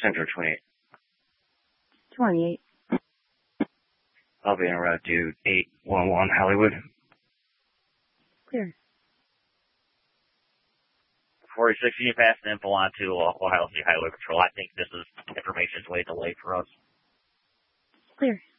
Central 28. 28. I'll be en route to 811 Hollywood. Clear. 46, you pass the info on to Ohio State Highway Patrol. I think this is information's way delayed for us. Clear.